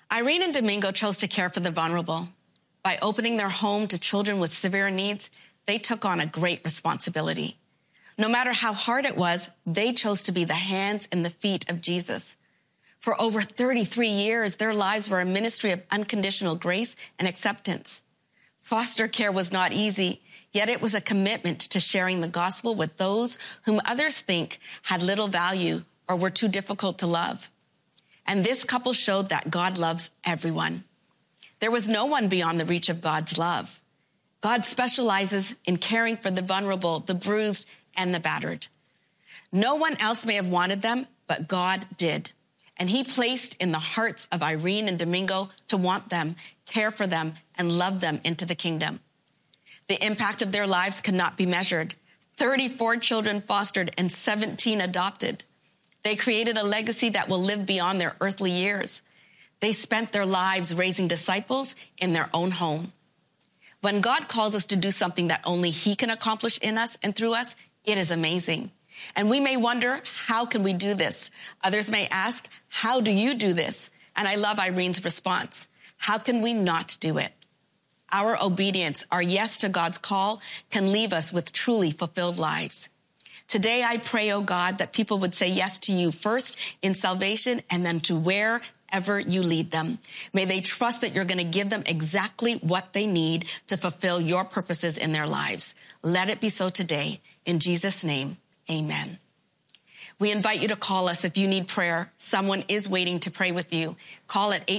Irene and Domingo chose to care for the vulnerable. By opening their home to children with severe needs, they took on a great responsibility. No matter how hard it was, they chose to be the hands and the feet of Jesus. For over 33 years, their lives were a ministry of unconditional grace and acceptance. Foster care was not easy, yet it was a commitment to sharing the gospel with those whom others think had little value or were too difficult to love. And this couple showed that God loves everyone. There was no one beyond the reach of God's love. God specializes in caring for the vulnerable, the bruised, and the battered. No one else may have wanted them, but God did. And he placed in the hearts of Irene and Domingo to want them, care for them, and love them into the kingdom. The impact of their lives cannot be measured. 34 children fostered and 17 adopted. They created a legacy that will live beyond their earthly years. They spent their lives raising disciples in their own home. When God calls us to do something that only he can accomplish in us and through us, it is amazing. And we may wonder, how can we do this? Others may ask, how do you do this? And I love Irene's response. How can we not do it? Our obedience, our yes to God's call, can leave us with truly fulfilled lives. Today, I pray, oh God, that people would say yes to you first in salvation and then to wherever you lead them. May they trust that you're going to give them exactly what they need to fulfill your purposes in their lives. Let it be so today. In Jesus' name, amen. We invite you to call us if you need prayer. Someone is waiting to pray with you. Call at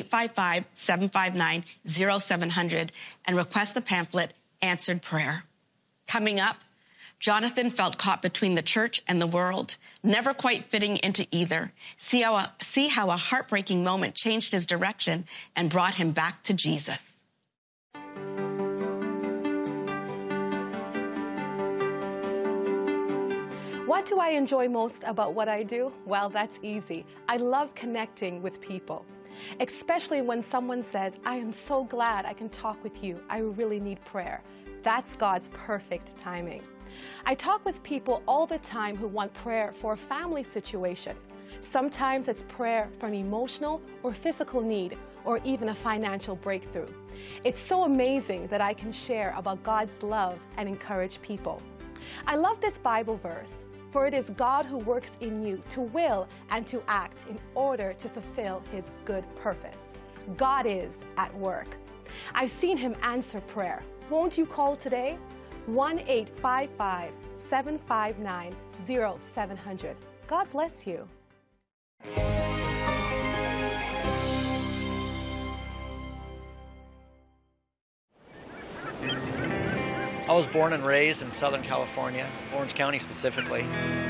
855-759-0700 and request the pamphlet, Answered Prayer. Coming up, Jonathan felt caught between the church and the world, never quite fitting into either. See how a heartbreaking moment changed his direction and brought him back to Jesus. What do I enjoy most about what I do? Well, that's easy. I love connecting with people, especially when someone says, I am so glad I can talk with you. I really need prayer. That's God's perfect timing. I talk with people all the time who want prayer for a family situation. Sometimes it's prayer for an emotional or physical need, or even a financial breakthrough. It's so amazing that I can share about God's love and encourage people. I love this Bible verse. For it is God who works in you to will and to act in order to fulfill his good purpose. God is at work. I've seen him answer prayer. Won't you call today? 1-855-759-0700. God bless you. I was born and raised in Southern California, Orange County specifically.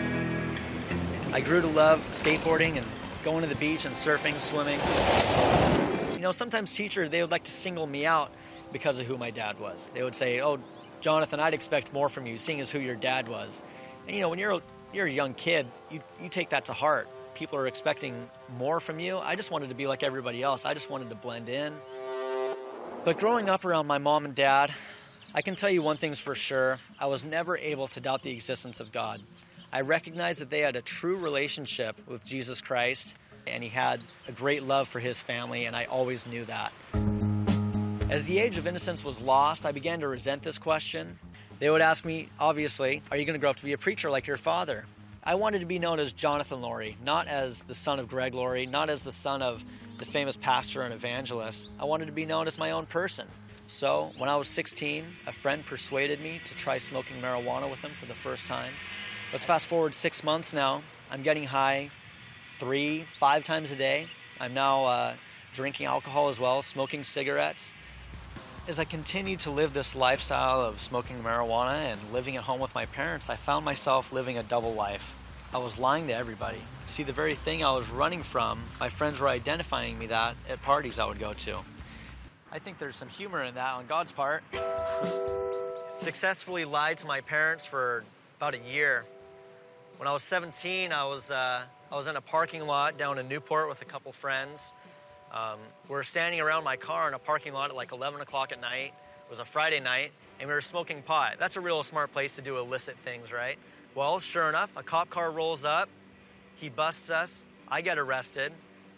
I grew to love skateboarding and going to the beach and surfing, swimming. You know, sometimes teachers, they would like to single me out because of who my dad was. They would say, oh, Jonathan, I'd expect more from you, seeing as who your dad was. And you know, when you're a young kid, you take that to heart. People are expecting more from you. I just wanted to be like everybody else. I just wanted to blend in. But growing up around my mom and dad, I can tell you one thing's for sure. I was never able to doubt the existence of God. I recognized that they had a true relationship with Jesus Christ, and he had a great love for his family, and I always knew that. As the age of innocence was lost, I began to resent this question. They would ask me, obviously, are you going to grow up to be a preacher like your father? I wanted to be known as Jonathan Laurie, not as the son of Greg Laurie, not as the son of the famous pastor and evangelist. I wanted to be known as my own person. So, when I was 16, a friend persuaded me to try smoking marijuana with him for the first time. Let's fast forward 6 months now. I'm getting high 3-5 times a day. I'm now drinking alcohol as well, smoking cigarettes. As I continued to live this lifestyle of smoking marijuana and living at home with my parents, I found myself living a double life. I was lying to everybody. See, the very thing I was running from, my friends were identifying me that at parties I would go to. I think there's some humor in that on God's part. Successfully lied to my parents for about a year. When I was 17, I was in a parking lot down in Newport with a couple friends. We were standing around my car in a parking lot at like 11 o'clock at night. It was a Friday night, and we were smoking pot. That's a real smart place to do illicit things, right? Well, sure enough, a cop car rolls up. He busts us. I get arrested.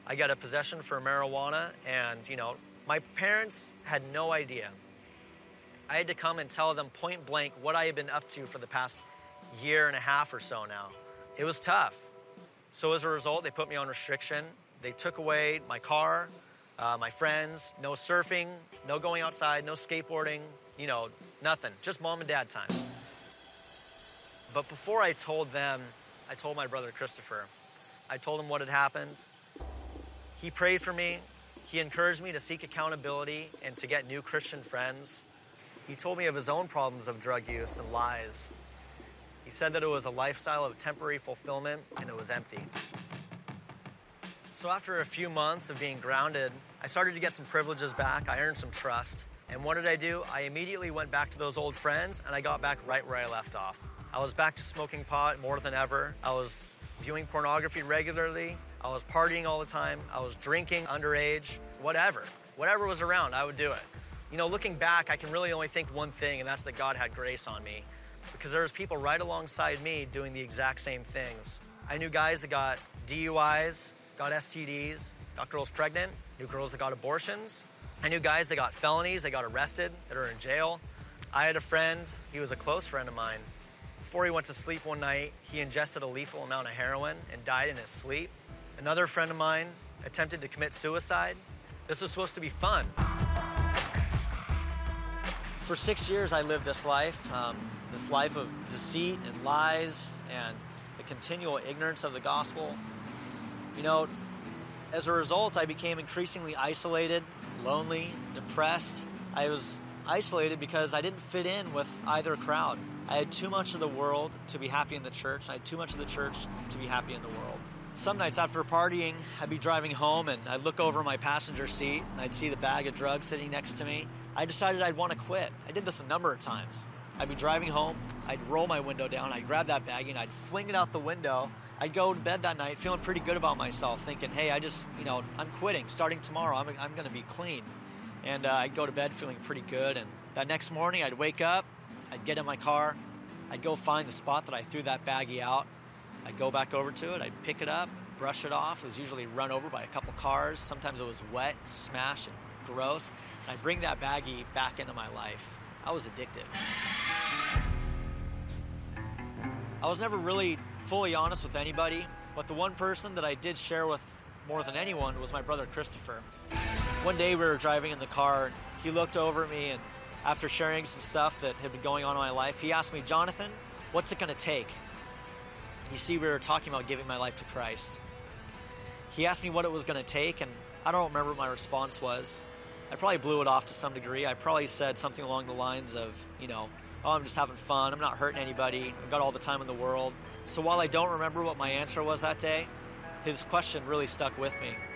I got a possession for marijuana, and, my parents had no idea. I had to come and tell them point blank what I had been up to for the past year and a half or so now. It was tough. So as a result, they put me on restriction. They took away my car, my friends, no surfing, no going outside, no skateboarding, nothing, just mom and dad time. But before I told them, I told my brother Christopher. I told him what had happened. He prayed for me. He encouraged me to seek accountability and to get new Christian friends. He told me of his own problems of drug use and lies. He said that it was a lifestyle of temporary fulfillment and it was empty. So after a few months of being grounded, I started to get some privileges back. I earned some trust. And what did I do? I immediately went back to those old friends and I got back right where I left off. I was back to smoking pot more than ever. I was viewing pornography regularly. I was partying all the time. I was drinking underage, whatever. Whatever was around, I would do it. Looking back, I can really only think one thing, and that's that God had grace on me. Because there was people right alongside me doing the exact same things. I knew guys that got DUIs, got STDs, got girls pregnant, knew girls that got abortions. I knew guys that got felonies, they got arrested, that are in jail. I had a friend, he was a close friend of mine. Before he went to sleep one night, he ingested a lethal amount of heroin and died in his sleep. Another friend of mine attempted to commit suicide. This was supposed to be fun. For 6 years, I lived this life of deceit and lies and the continual ignorance of the gospel. As a result, I became increasingly isolated, lonely, depressed. I was isolated because I didn't fit in with either crowd. I had too much of the world to be happy in the church, and I had too much of the church to be happy in the world. Some nights after partying, I'd be driving home and I'd look over my passenger seat and I'd see the bag of drugs sitting next to me. I decided I'd want to quit. I did this a number of times. I'd be driving home, I'd roll my window down, I'd grab that baggie and I'd fling it out the window. I'd go to bed that night feeling pretty good about myself, thinking, hey, I'm quitting. Starting tomorrow, I'm going to be clean. And I'd go to bed feeling pretty good. And that next morning, I'd wake up, I'd get in my car, I'd go find the spot that I threw that baggie out. I'd go back over to it, I'd pick it up, brush it off. It was usually run over by a couple cars. Sometimes it was wet, smashed, and gross. And I'd bring that baggie back into my life. I was addicted. I was never really fully honest with anybody, but the one person that I did share with more than anyone was my brother Christopher. One day we were driving in the car, and he looked over at me, and after sharing some stuff that had been going on in my life, he asked me, Jonathan, what's it going to take? You see, we were talking about giving my life to Christ. He asked me what it was going to take, and I don't remember what my response was. I probably blew it off to some degree. I probably said something along the lines of, I'm just having fun. I'm not hurting anybody. I've got all the time in the world. So while I don't remember what my answer was that day, his question really stuck with me.